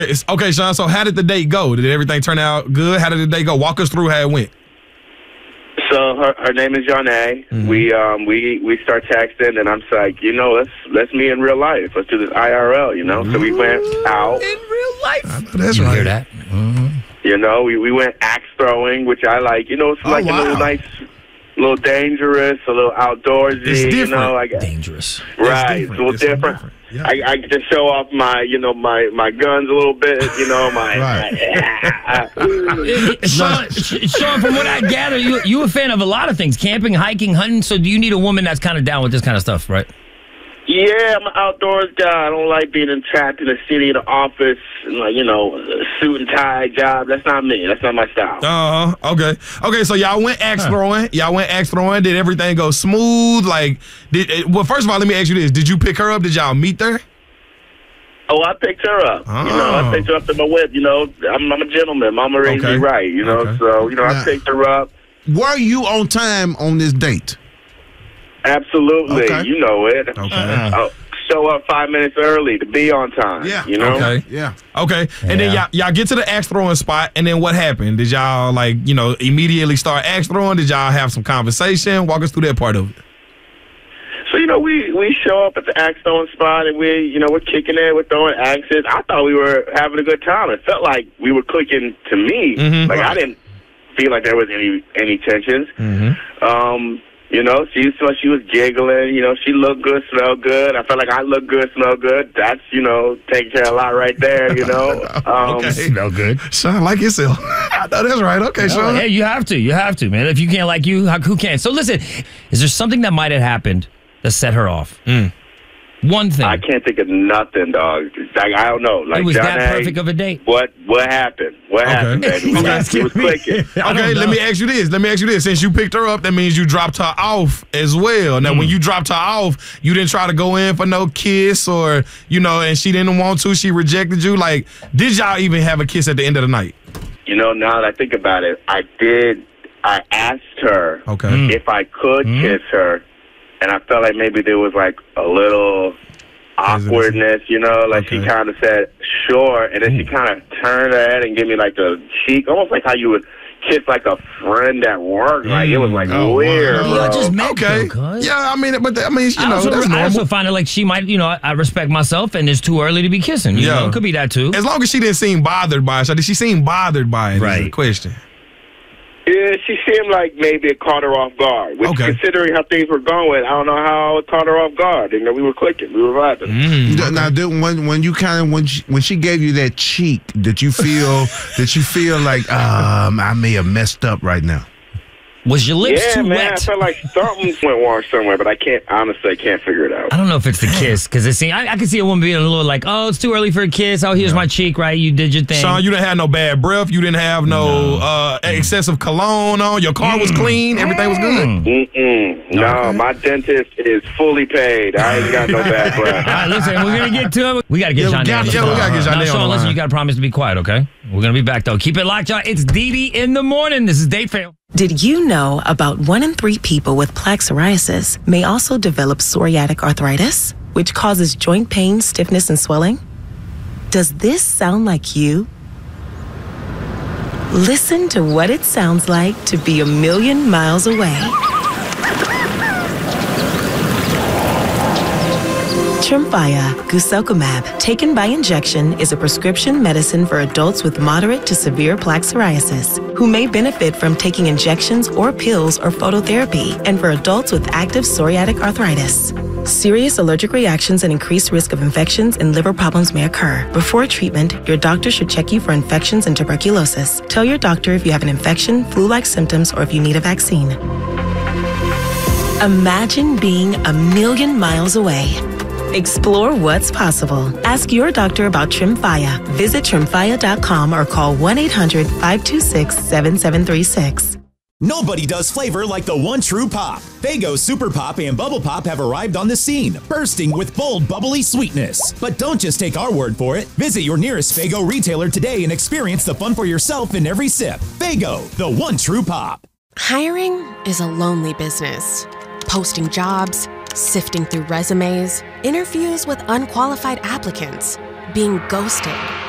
Okay, Sean, so how did the date go? Did everything turn out good? How did the date go? Walk us through how it went. So her name is Janae. Mm-hmm. We start texting, and I'm just like, let's meet in real life. Let's do this IRL, So we went out. In real life. That's you right. hear that? Mm-hmm. We went axe throwing, which I like. It's like a little nice, a little dangerous, a little outdoorsy. It's different. Dangerous. Right, it's a little different. Yeah. I get to show off my, my guns a little bit, Sean, from what I gather, you a fan of a lot of things, camping, hiking, hunting. So do you need a woman that's kind of down with this kind of stuff, right? Yeah, I'm an outdoors guy. I don't like being entrapped in the city, in the office, and a suit and tie job. That's not me. That's not my style. Okay, so y'all went axe throwing. Did everything go smooth? Well, first of all, let me ask you this. Did you pick her up? Did y'all meet there? Oh, I picked her up. I picked her up in my whip. I'm a gentleman. Mama raised me right, Okay. So, I picked her up. Were you on time on this date? Absolutely. Okay. You know it. Okay. Show up 5 minutes early to be on time. Yeah. Okay. Yeah. Okay. And then y'all get to the axe throwing spot, and then what happened? Did y'all immediately start axe throwing? Did y'all have some conversation? Walk us through that part of it. So, we show up at the axe throwing spot, and we're kicking it, we're throwing axes. I thought we were having a good time. It felt like we were clicking to me. Mm-hmm. I didn't feel like there was any tensions. Mm-hmm. She was giggling. She looked good, smelled good. I felt like I looked good, smelled good. That's, taking care of a lot right there, Okay. Smell good. Sean, like yourself. I know that's right. Okay, Sean. Hey, you have to, man. If you can't like you, who can? So listen, is there something that might have happened that set her off? One thing. I can't think of nothing, dog. I don't know. It was that perfect of a date. What happened? What happened, baby? She was clicking. Okay, let me ask you this. Since you picked her up, that means you dropped her off as well. Now, when you dropped her off, you didn't try to go in for no kiss or, and she didn't want to. She rejected you. Did y'all even have a kiss at the end of the night? Now that I think about it, I did. I asked her if I could kiss her. And I felt like maybe there was a little awkwardness, She kind of said, sure. And then she kind of turned her head and gave me a cheek, almost like how you would kiss a friend at work. It was weird, bro. Y'all just met, Okay. though, cuz. Yeah, that's normal. I also find it like she might, I respect myself and it's too early to be kissing. You know, it could be that too. As long as she didn't seem bothered by it. So did she seem bothered by it? Is the question. Yeah, she seemed like maybe it caught her off guard. Which, considering how things were going, I don't know how it caught her off guard. We were clicking, we were vibing. Now, when she gave you that cheek, did you feel like I may have messed up right now? Was your lips too man, wet? I felt like something went wrong somewhere, but I can't figure it out. I don't know if it's the kiss, because I can see a woman being a little like, oh, it's too early for a kiss. Oh, here's my cheek, right? You did your thing. Sean, you didn't have no bad breath. You didn't have no excessive cologne on. Your car was clean. Everything was good. No, my dentist is fully paid. I ain't got no bad breath. All right, listen, we're going to get to it. We got to get Janae on the phone. We got to get Janae on the Sean, listen, line. you got to promise to be quiet, okay? We're going to be back, though. Keep it locked, y'all. It's Dee in the morning. This is Date Fail. Did you know about 1 in 3 people with plaque psoriasis may also develop psoriatic arthritis, which causes joint pain, stiffness, and swelling? Does this sound like you? Listen to what it sounds like to be a million miles away. Tremfya guselkumab, taken by injection, is a prescription medicine for adults with moderate to severe plaque psoriasis who may benefit from taking injections or pills or phototherapy, and for adults with active psoriatic arthritis. Serious allergic reactions and increased risk of infections and liver problems may occur. Before treatment, your doctor should check you for infections and tuberculosis. Tell your doctor if you have an infection, flu-like symptoms, or if you need a vaccine. Imagine being a million miles away. Explore what's possible. Ask your doctor about Tremfya. Visit Tremfya.com or call 1-800-526-7736. Nobody does flavor like the one true pop. Faygo Super Pop and Bubble Pop have arrived on the scene, bursting with bold, bubbly sweetness. But don't just take our word for it. Visit your nearest Faygo retailer today and experience the fun for yourself in every sip. Faygo, the one true pop. Hiring is a lonely business. Posting jobs, sifting through resumes, interviews with unqualified applicants, being ghosted.